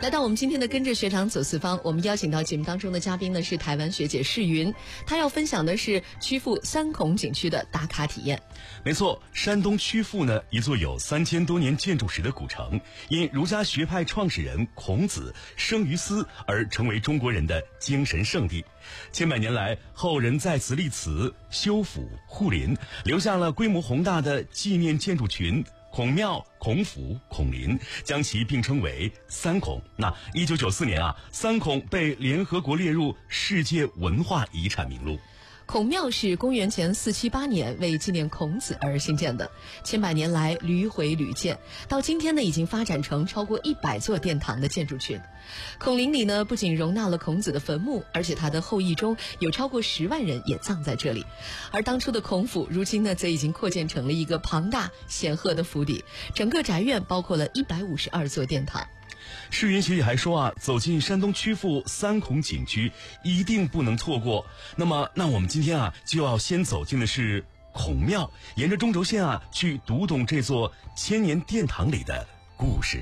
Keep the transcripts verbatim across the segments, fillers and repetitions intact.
来到我们今天的跟着学长走四方，我们邀请到节目当中的嘉宾呢是台湾学姐世云，她要分享的是曲阜三孔景区的打卡体验。 没错，山东曲阜呢，一座有三千多年建筑史的古城，因儒家学派创始人孔子生于斯而成为中国人的精神圣地。千百年来，后人在此立祠、修府、护林，留下了规模宏大的纪念建筑群。孔庙、孔府、孔林，将其并称为三孔。那一九九四年啊，三孔被联合国列入世界文化遗产名录。 孔庙是公元前四七八年为纪念孔子而兴建的，千百年来屡毁屡建，到今天呢已经发展成超过一百座殿堂的建筑群。孔林里呢不仅容纳了孔子的坟墓，而且他的后裔中有超过十万人也葬在这里。而当初的孔府，如今呢则已经扩建成了一个庞大显赫的府邸，整个宅院包括了一百五十二座殿堂。 世云学姐还说啊，走进山东曲阜三孔景区一定不能错过。那么，那我们今天啊就要先走进的是孔庙，沿着中轴线啊去读懂这座千年殿堂里的故事。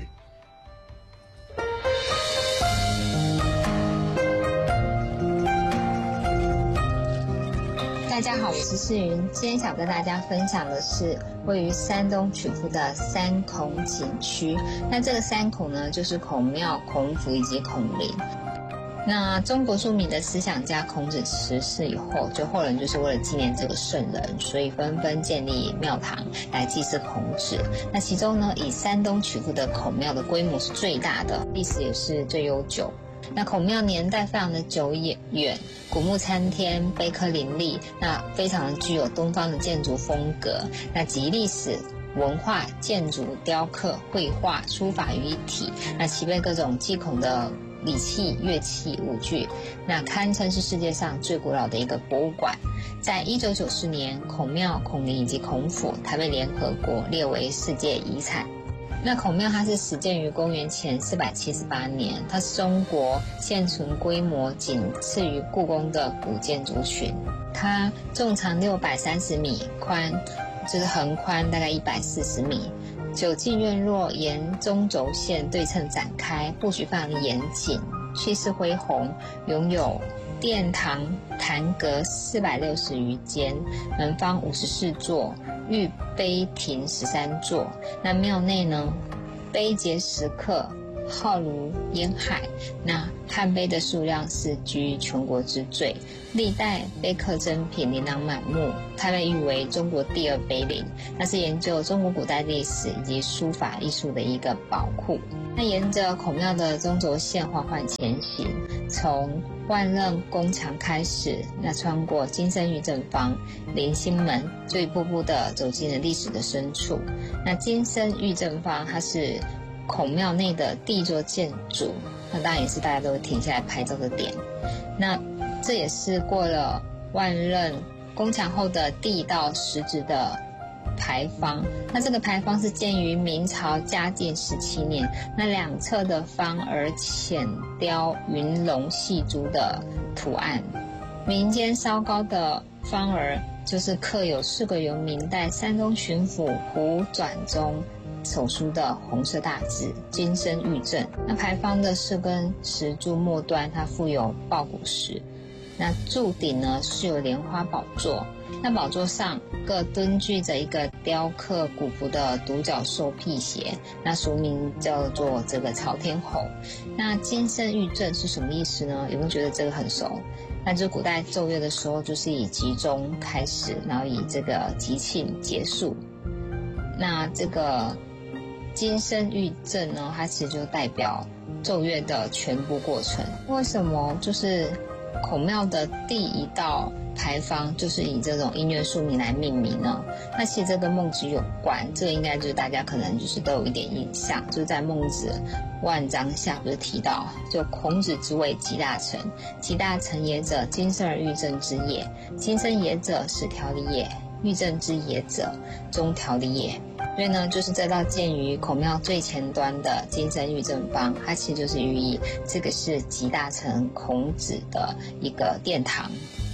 大家好，我是世云，今天想跟大家分享的是位于山东曲阜的三孔景区。那这个三孔呢，就是孔庙、孔府以及孔林。那中国著名的思想家孔子辞世以后，就后人就是为了纪念这个圣人，所以纷纷建立庙堂来祭祀孔子。那其中呢，以山东曲阜的孔庙的规模是最大的，历史也是最悠久。那孔庙年代非常的久远，古木参天，碑刻林立，那非常的具有东方的建筑风格，那集历史、文化、建筑、雕刻、绘画、书法于一体，那齐备各种祭孔的礼器、乐器、舞具，那堪称是世界上最古老的一个博物馆。在一九九四年，孔庙、孔林以及孔府，它被联合国列为世界遗产。那孔庙它是始建于公元前四百七十八年，它是中国现存规模仅次于故宫的古建筑群。它纵长六百三十米，宽就是横宽大概一百四十米。九进院落沿中轴线对称展开，布局非常的严谨，气势恢宏，拥有殿堂坛阁四百六十余间，门方五十四座，御碑亭十三座。那庙内呢，碑碣石刻，浩如烟海。那汉碑的数量是居全国之最，历代碑刻珍品琳琅满目，它被誉为中国第二碑林。那是研究中国古代历史以及书法艺术的一个宝库。那沿着孔庙的中轴线缓缓前行，从万仞宫墙开始，那穿过金生玉正坊、临心门，就一步步的走进了历史的深处。那金生玉正坊它是孔庙内的第一座建筑，那当然也是大家都会停下来拍照的点。那这也是过了万仞宫墙后的第一道实质的牌坊。那这个牌坊是建于明朝嘉靖十七年，那两侧的方而浅雕云龙戏珠的图案，民间稍高的方儿就是刻有四个由明代山东巡抚胡转中手书的红色大字金生玉正。那牌坊的四根石柱末端它附有抱鼓石，那柱顶呢是有莲花宝座，那宝座上各蹲踞着一个雕刻古朴的独角兽辟邪，那俗名叫做这个朝天猴。那金生玉正是什么意思呢？有没有觉得这个很熟？那就古代奏乐的时候就是以集中开始，然后以这个集庆结束。那这个金生玉正呢，它其实就代表奏乐的全部过程。为什么就是孔庙的第一道牌坊就是以这种音乐书名来命名呢？那其实这跟孟子有关，这个应该就是大家可能就是都有一点印象，就是在孟子万章下不是提到，就孔子之谓集大成，集大成也者，金生而玉正之也，金生也者，始条理也，玉正之也者，终条理也。所以呢，就是这道建于孔庙最前端的金生玉正坊，它其实就是寓意这个是集大成孔子的一个殿堂。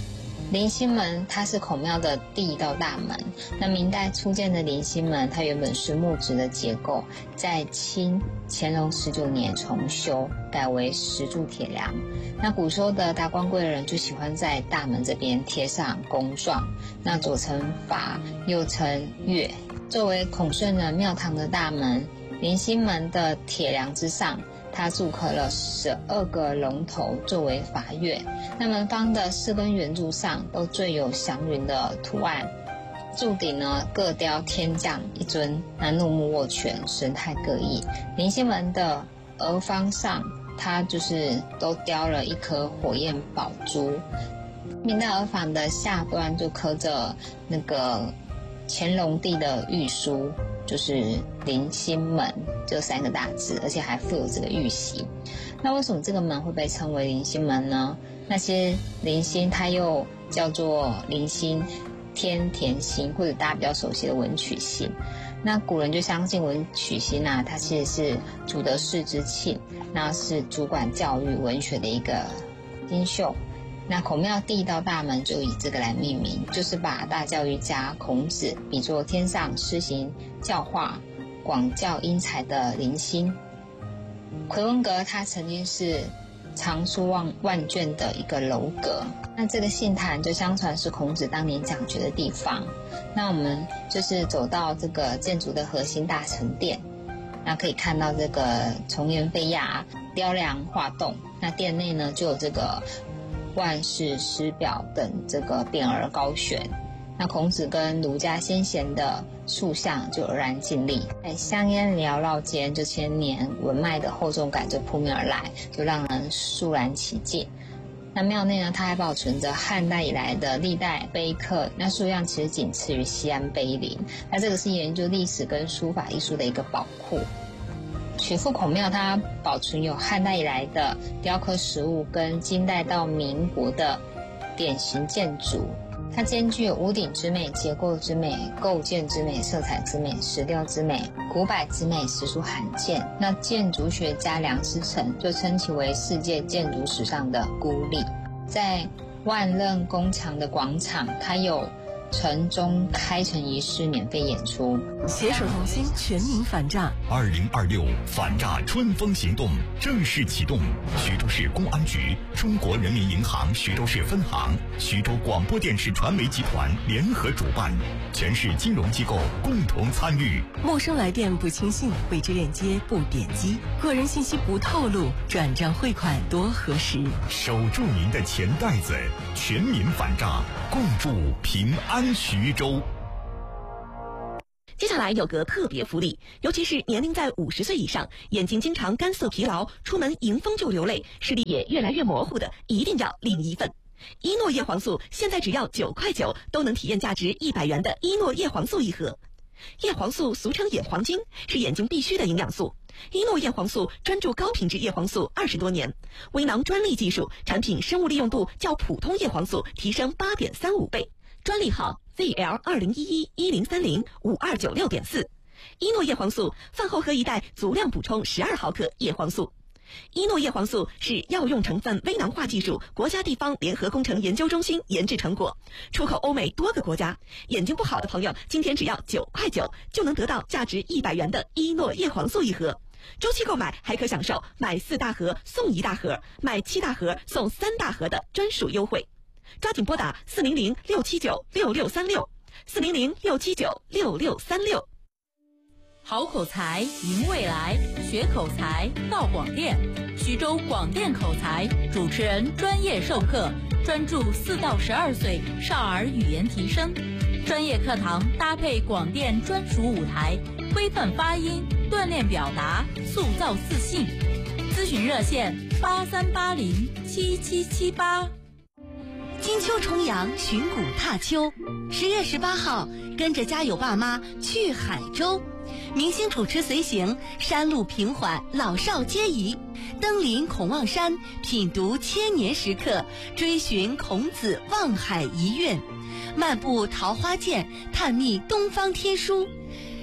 临心门它是孔庙的第一道大门。那明代初建的临心门，它原本是木质的结构，在清乾隆十九年重修，改为石柱铁梁。那古时候的达官贵人就喜欢在大门这边贴上公状，那左称法，右称月。作为孔顺人庙堂的大门，临心门的铁梁之上，它铸刻了十二个龙头作为法月。那门方的四根圆柱上都缀有祥云的图案，柱顶呢各雕天将一尊，那怒目握拳，神态各异。临心门的额方上，它就是都雕了一颗火焰宝珠。明代额坊的下端就刻着那个乾隆帝的御书，就是临心门这三个大字，而且还附有这个玉玺。那为什么这个门会被称为临心门呢？那些临心它又叫做临心、天田心，或者大家比较熟悉的文曲星。那古人就相信文曲星啊，它其实是主得世之庆，那是主管教育文学的一个星宿。那孔庙第一道大门就以这个来命名，就是把大教育家孔子比作天上施行教化、广教英才的临心。魁文阁它曾经是藏书万万卷的一个楼阁，那这个信坛就相传是孔子当年讲学的地方。那我们就是走到这个建筑的核心大成殿，那可以看到这个从颜飞亚、雕梁画栋。那殿内呢就有这个万世师表等这个匾额高悬。那孔子跟儒家先贤的塑像就而然尽立，在香烟缭绕间，就千年文脉的厚重感就扑面而来，就让人肃然起敬。那庙内呢，它还保存着汉代以来的历代碑刻，那数量其实仅次于西安碑林。那这个是研究历史跟书法艺术的一个宝库。曲阜孔庙它保存有汉代以来的雕刻实物跟金代到民国的典型建筑。它兼具有屋顶之美、结构之美、构建之美、色彩之美、石雕之美、古柏之美，实属罕见。那建筑学家梁思成就称其为世界建筑史上的孤立。在万仞宫墙的广场，它有城中开城仪式免费演出。 携手同心，全民反诈。 二零二六反诈春风行动正式启动。徐州市公安局、中国人民银行徐州市分行、徐州广播电视传媒集团联合主办，全市金融机构共同参与。 陌生来电不轻信，未知链接不点击，个人信息不透露，转账汇款多核实。 守住您的钱袋子，全民反诈，共筑平安徐州。 接下来有个特别福利，尤其是年龄在五十岁以上，眼睛经常干涩疲劳，出门迎风就流泪，视力也越来越模糊的，一定要领一份。伊诺叶黄素现在只要九块九，都能体验价值一百元的伊诺叶黄素一盒。叶黄素俗称眼黄金，是眼睛必需的营养素。伊诺叶黄素专注高品质叶黄素二十多年，微囊专利技术，产品生物利用度较普通叶黄素提升 八点三五 倍，专利号 Z L 二零一一一零三零五二九六点四。伊诺叶黄素饭后喝一袋，足量补充十二毫克叶黄素。伊诺叶黄素是药用成分微囊化技术国家地方联合工程研究中心研制成果，出口欧美多个国家。眼睛不好的朋友，今天只要九块九就能得到价值一百元的伊诺叶黄素一盒。周期购买还可享受买四大盒送一大盒，买七大盒送三大盒的专属优惠。抓紧拨打四零零六七九六六三六，四零零六七九六六三六。 好口才赢未来，学口才到广电。徐州广电口才主持人专业授课，专注四到十二岁少儿语言提升。专业课堂搭配广电专属舞台，规范发音，锻炼表达，塑造自信。咨询热线八三八零七七七八。 金秋重阳，寻古踏秋。十月十八号，跟着家有爸妈去海州。明星主持随行，山路平缓，老少皆宜。登临孔望山，品读千年石刻，追寻孔子望海遗愿。漫步桃花涧，探秘东方天书。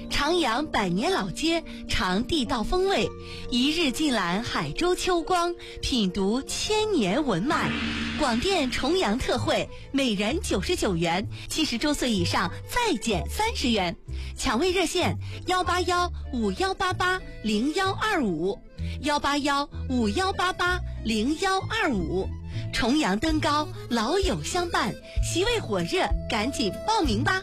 徜徉百年老街，尝地道风味，一日尽览海州秋光，品读千年文脉。广电重阳特惠，每人九十九元，七十周岁以上再减三十元。抢位热线：幺八幺五幺八八零幺二五，幺八幺五幺八八零幺二五。重阳登高，老友相伴，席位火热，赶紧报名吧！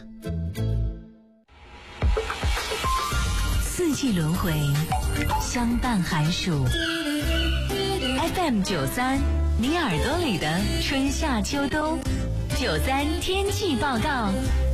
四季轮回，相伴寒暑。F M 九三，你耳朵里的春夏秋冬。九三天气报告，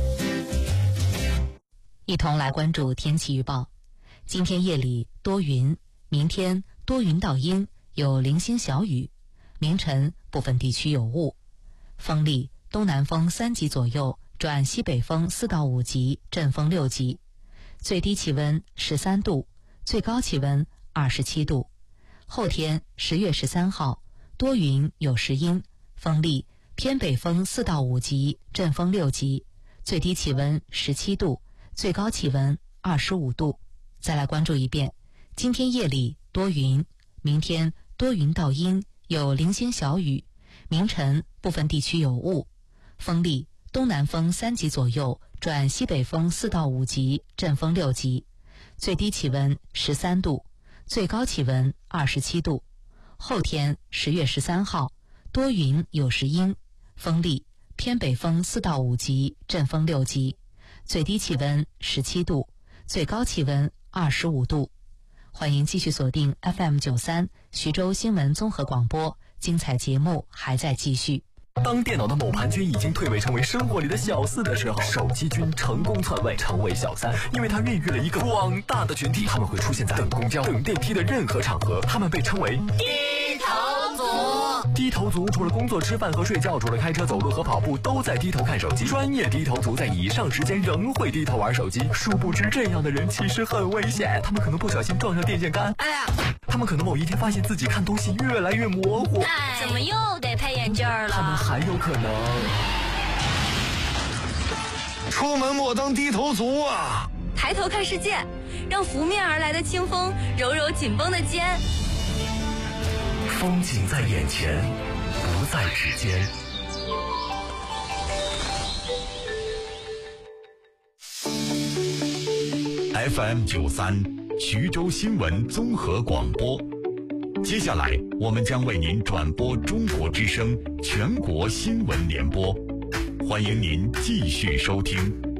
一同来关注天气预报。今天夜里多云，明天多云到阴，有零星小雨。凌晨部分地区有雾，风力东南风三级左右转西北风四到五级，阵风六级。最低气温十三度，最高气温二十七度。后天十月十三号多云有时阴，风力偏北风四到五级，阵风六级，最低气温十七度，最高气温二十五度。再来关注一遍，今天夜里多云，明天多云到阴，有零星小雨，明晨部分地区有雾，风力东南风三级左右转西北风四到五级，阵风六级，最低气温十三度，最高气温二十七度。后天十月十三号多云有时阴，风力偏北风四到五级，阵风六级，最低气温十七度，最高气温二十五度。欢迎继续锁定 F M 九三徐州新闻综合广播，精彩节目还在继续。 当电脑的某盘君已经退位成为生活里的小四的时候，手机君成功篡位成为小三，因为他孕育了一个广大的群体，他们会出现在等公交、等电梯的任何场合，他们被称为低头族。低头族除了工作、吃饭和睡觉，除了开车、走路和跑步，都在低头看手机。专业低头族在以上时间仍会低头玩手机，殊不知这样的人其实很危险，他们可能不小心撞上电线杆，哎呀，他们可能某一天发现自己看东西越来越模糊， 哎，怎么又得配眼镜了？ 他们还有可能出门莫当低头族啊！ 抬头看世界，让拂面而来的清风揉揉紧绷的肩。 风景在眼前，不在指尖。 F M 九三徐州新闻综合广播。接下来我们将为您转播中国之声全国新闻联播，欢迎您继续收听。